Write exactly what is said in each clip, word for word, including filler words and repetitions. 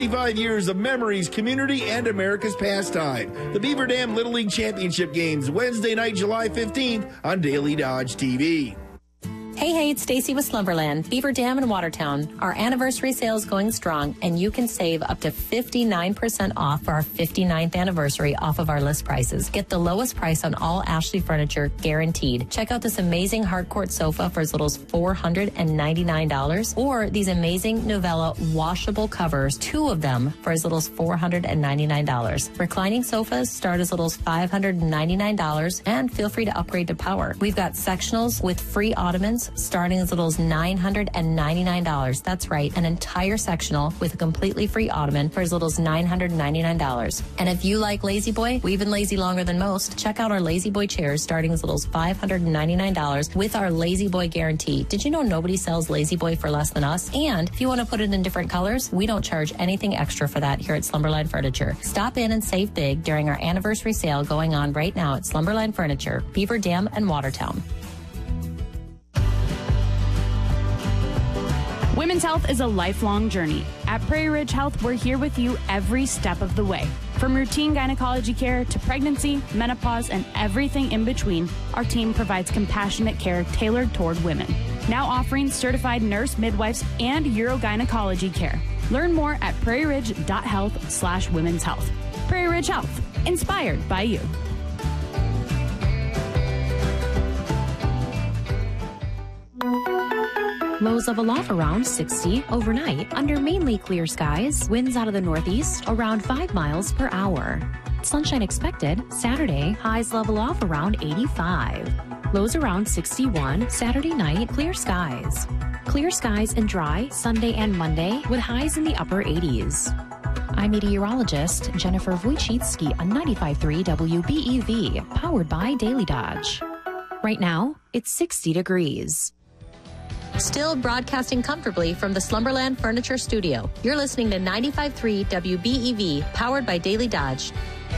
Five years of memories, community, and America's pastime. The Beaver Dam Little League Championship Games, Wednesday night, July fifteenth on Daily Dodge T V. Hey, hey, it's Stacy with Slumberland, Beaver Dam in Watertown. Our anniversary sale is going strong, and you can save up to fifty-nine percent off for our fifty-ninth anniversary off of our list prices. Get the lowest price on all Ashley furniture, guaranteed. Check out this amazing hardcourt sofa for as little as four hundred ninety-nine dollars, or these amazing Novella washable covers, two of them for as little as four hundred ninety-nine dollars. Reclining sofas start as little as five hundred ninety-nine dollars, and feel free to upgrade to power. We've got sectionals with free ottomans starting as little as nine hundred ninety-nine dollars. That's right, an entire sectional with a completely free ottoman for as little as nine hundred ninety-nine dollars. And if you like Lazy Boy, we've been lazy longer than most. Check out our Lazy Boy chairs starting as little as five hundred ninety-nine dollars with our Lazy Boy guarantee. Did you know nobody sells Lazy Boy for less than us? And if you want to put it in different colors, we don't charge anything extra for that here at Slumberline Furniture. Stop in and save big during our anniversary sale going on right now at Slumberline Furniture, Beaver Dam and Watertown. Women's health is a lifelong journey. At Prairie Ridge Health, we're here with you every step of the way. From routine gynecology care to pregnancy, menopause, and everything in between, our team provides compassionate care tailored toward women. Now offering certified nurse, midwives, and urogynecology care. Learn more at prairie ridge dot health slash women's health. Prairie Ridge Health, inspired by you. Lows of aloft around sixty overnight under mainly clear skies. Winds out of the northeast around five miles per hour. Sunshine expected Saturday. Highs level off around eighty-five. Lows around sixty-one. Saturday night, clear skies. Clear skies and dry Sunday and Monday with highs in the upper eighties. I'm meteorologist Jennifer Wojcicki on ninety-five point three W B E V, powered by Daily Dodge. Right now, it's sixty degrees. Still broadcasting comfortably from the Slumberland Furniture Studio. You're listening to ninety-five point three W B E V, powered by Daily Dodge.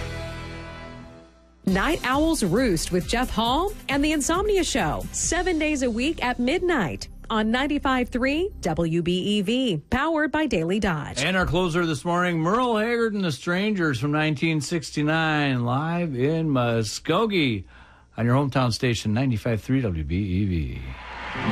Night Owls Roost with Jeff Hall and The Insomnia Show, seven days a week at midnight on ninety-five point three W B E V, powered by Daily Dodge. And our closer this morning, Merle Haggard and the Strangers from nineteen sixty-nine, live in Muskogee on your hometown station, ninety-five point three W B E V.